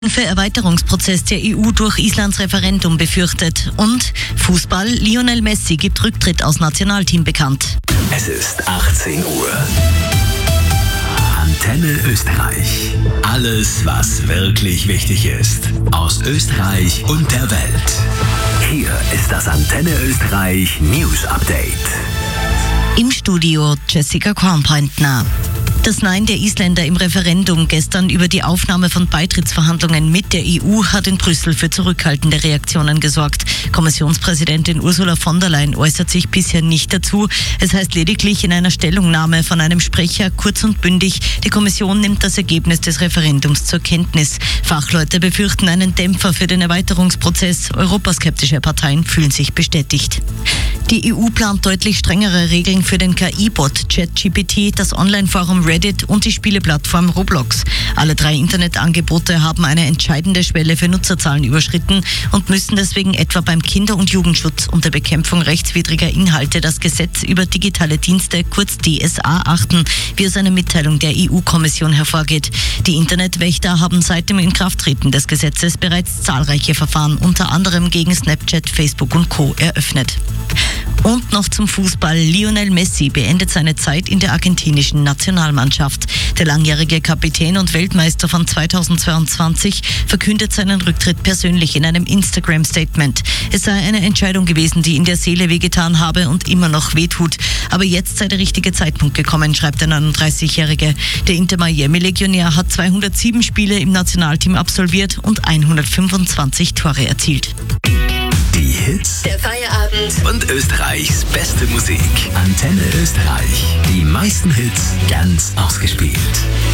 Für Erweiterungsprozess der EU durch Islands Referendum befürchtet. Und Fußball, Lionel Messi gibt Rücktritt aus Nationalteam bekannt. Es ist 18 Uhr. Antenne Österreich. Alles, was wirklich wichtig ist. Aus Österreich und der Welt. Hier ist das Antenne Österreich News Update. Im Studio Jessica Kornpointner. Das Nein der Isländer im Referendum gestern über die Aufnahme von Beitrittsverhandlungen mit der EU hat in Brüssel für zurückhaltende Reaktionen gesorgt. Kommissionspräsidentin Ursula von der Leyen äußert sich bisher nicht dazu. Es heißt lediglich in einer Stellungnahme von einem Sprecher kurz und bündig, die Kommission nimmt das Ergebnis des Referendums zur Kenntnis. Fachleute befürchten einen Dämpfer für den Erweiterungsprozess. Europaskeptische Parteien fühlen sich bestätigt. Die EU plant deutlich strengere Regeln für den KI-Bot ChatGPT, das Online-Forum Reddit und die Spieleplattform Roblox. Alle 3 Internetangebote haben eine entscheidende Schwelle für Nutzerzahlen überschritten und müssen deswegen etwa beim Kinder- und Jugendschutz und der Bekämpfung rechtswidriger Inhalte das Gesetz über digitale Dienste, kurz DSA, achten, wie aus einer Mitteilung der EU-Kommission hervorgeht. Die Internetwächter haben seit dem Inkrafttreten des Gesetzes bereits zahlreiche Verfahren, unter anderem gegen Snapchat, Facebook und Co. eröffnet. Und noch zum Fußball. Lionel Messi beendet seine Zeit in der argentinischen Nationalmannschaft. Der langjährige Kapitän und Weltmeister von 2022 verkündet seinen Rücktritt persönlich in einem Instagram-Statement. Es sei eine Entscheidung gewesen, die in der Seele wehgetan habe und immer noch wehtut. Aber jetzt sei der richtige Zeitpunkt gekommen, schreibt der 39-Jährige. Der Inter-Miami-Legionär hat 207 Spiele im Nationalteam absolviert und 125 Tore erzielt. Die Hits, der Feierabend und Österreichs beste Musik. Antenne Österreich. Die meisten Hits ganz ausgespielt.